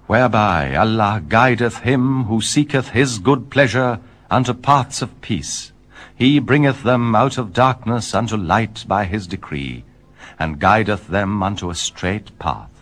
whereby Allah guideth him who seeketh his good pleasure unto paths of peace. He bringeth them out of darkness unto light by his decree, and guideth them unto a straight path.